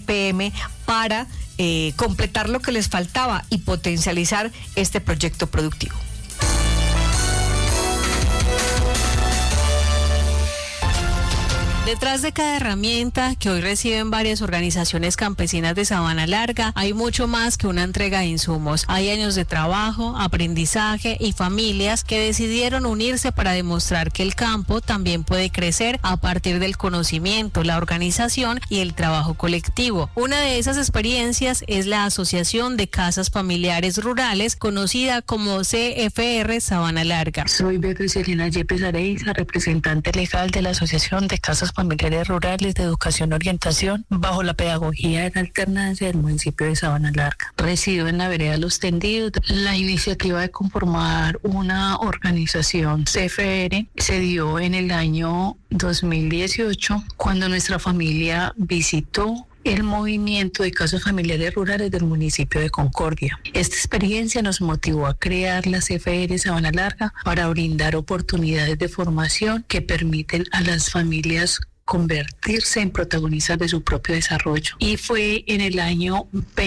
EPM para completar lo que les faltaba y potencializar este proyecto productivo. Detrás de cada herramienta que hoy reciben varias organizaciones campesinas de Sabana Larga, hay mucho más que una entrega de insumos. Hay años de trabajo, aprendizaje y familias que decidieron unirse para demostrar que el campo también puede crecer a partir del conocimiento, la organización y el trabajo colectivo. Una de esas experiencias es la Asociación de Casas Familiares Rurales, conocida como CFR Sabana Larga. Soy Beatriz Elena Yepes Areiza, representante legal de la Asociación de Casas Familiares Rurales de Educación y Orientación bajo la pedagogía de la alternancia del municipio de Sabana Larga. Resido en la vereda Los Tendidos. La iniciativa de conformar una organización CFR se dio en el año 2018 cuando nuestra familia visitó el movimiento de casas familiares rurales del municipio de Concordia. Esta experiencia nos motivó a crear la CFR Sabana Larga para brindar oportunidades de formación que permiten a las familias convertirse en protagonistas de su propio desarrollo. Y fue en el año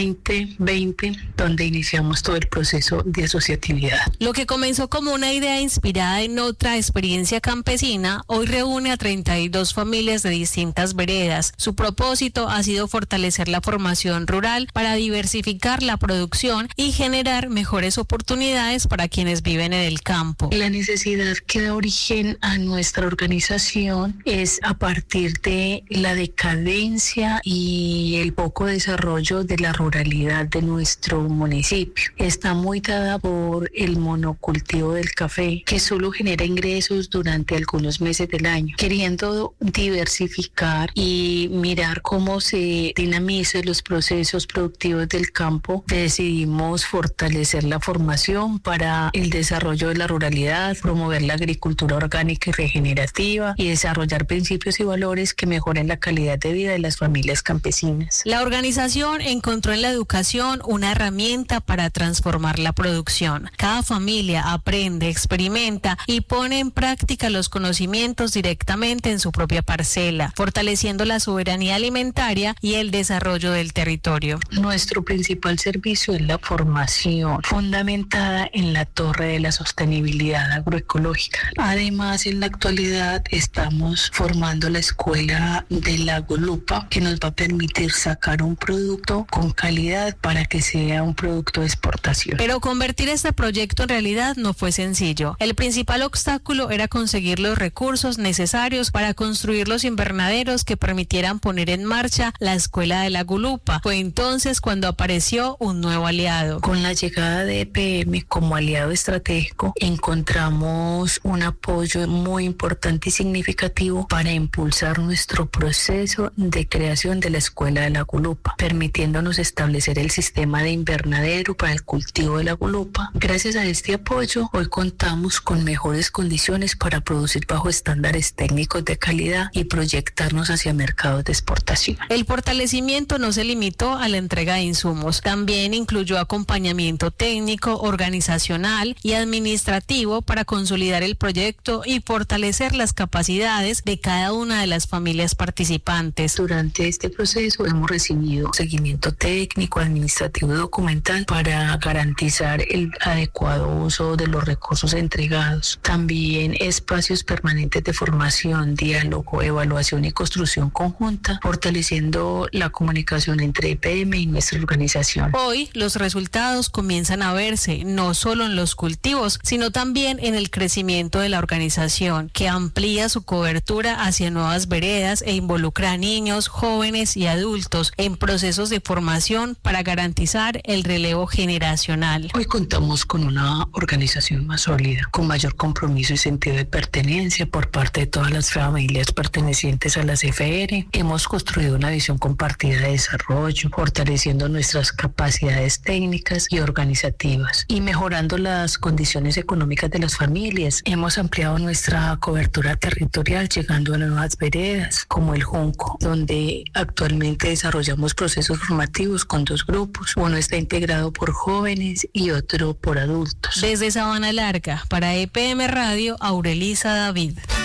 2020 donde iniciamos todo el proceso de asociatividad. Lo que comenzó como una idea inspirada en otra experiencia campesina, hoy reúne a 32 familias de distintas veredas. Su propósito ha sido fortalecer la formación rural para diversificar la producción y generar mejores oportunidades para quienes viven en el campo. La necesidad que da origen a nuestra organización es a partir de la decadencia y el poco desarrollo de la ruralidad de nuestro municipio. Está muy dada por el monocultivo del café, que solo genera ingresos durante algunos meses del año. Queriendo diversificar y mirar cómo se dinamizan los procesos productivos del campo, decidimos fortalecer la formación para el desarrollo de la ruralidad, promover la agricultura orgánica y regenerativa y desarrollar principios y valores que mejoren la calidad de vida de las familias campesinas. La organización encontró en la educación una herramienta para transformar la producción. Cada familia aprende, experimenta y pone en práctica los conocimientos directamente en su propia parcela, fortaleciendo la soberanía alimentaria y el desarrollo del territorio. Nuestro principal servicio es la formación, fundamentada en la torre de la sostenibilidad agroecológica. Además, en la actualidad estamos formando la escuela de la Gulupa, que nos va a permitir sacar un producto con calidad para que sea un producto de exportación. Pero convertir este proyecto en realidad no fue sencillo. El principal obstáculo era conseguir los recursos necesarios para construir los invernaderos que permitieran poner en marcha la escuela de la Gulupa. Fue entonces cuando apareció un nuevo aliado. Con la llegada de EPM como aliado estratégico, encontramos un apoyo muy importante y significativo para impulsar nuestro proceso de creación de la escuela de la Gulupa, permitiéndonos establecer el sistema de invernadero para el cultivo de la Gulupa. Gracias a este apoyo, hoy contamos con mejores condiciones para producir bajo estándares técnicos de calidad y proyectarnos hacia mercados de exportación. El fortalecimiento no se limitó a la entrega de insumos, también incluyó acompañamiento técnico, organizacional y administrativo para consolidar el proyecto y fortalecer las capacidades de cada una de las familias participantes. Durante este proceso hemos recibido seguimiento técnico, administrativo y documental para garantizar el adecuado uso de los recursos entregados. También espacios permanentes de formación, diálogo, evaluación y construcción conjunta, fortaleciendo la comunicación entre EPM y nuestra organización. Hoy los resultados comienzan a verse no solo en los cultivos, sino también en el crecimiento de la organización, que amplía su cobertura hacia nuevas veredas e involucra a niños, jóvenes y adultos en procesos de formación para garantizar el relevo generacional. Hoy contamos con una organización más sólida, con mayor compromiso y sentido de pertenencia por parte de todas las familias pertenecientes a la CFR. Hemos construido una visión compartida de desarrollo, fortaleciendo nuestras capacidades técnicas y organizativas y mejorando las condiciones económicas de las familias. Hemos ampliado nuestra cobertura territorial, llegando a nuevas veredas como el Junco, donde actualmente desarrollamos procesos formativos con 2 grupos. Uno está integrado por jóvenes y otro por adultos. Desde Sabana Larga, para EPM Radio, Aurelisa David.